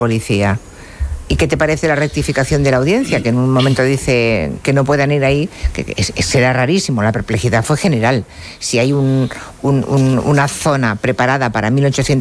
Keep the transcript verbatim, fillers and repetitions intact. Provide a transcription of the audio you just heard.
policía. ¿Y qué te parece la rectificación de la audiencia? Que en un momento dice que no puedan ir ahí, que es, será rarísimo, la perplejidad fue general. Si hay un, un, un, una zona preparada para mil ochocientas